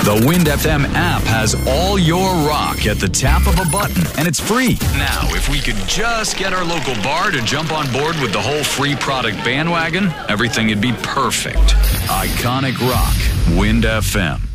The Wind FM app has all your rock at the tap of a button, and it's free. Now, if we could just get our local bar to jump on board with the whole free product bandwagon, everything would be perfect. Iconic rock, Wind FM.